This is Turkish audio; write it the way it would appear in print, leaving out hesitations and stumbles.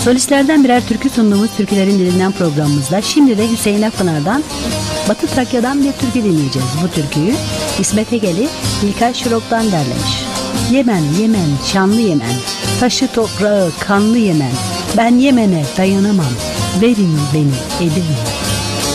Solistlerden birer türkü sunduğumuz Türkülerin Dilinden programımızda şimdi de Hüseyin Akpınar'dan Batı Trakya'dan bir türkü dinleyeceğiz. Bu türküyü İsmet Egeli İlkay Şirok'tan derlemiş. Yemen, Yemen, şanlı Yemen, taşı toprağı kanlı Yemen, ben Yemen'e dayanamam, verin beni Edirne.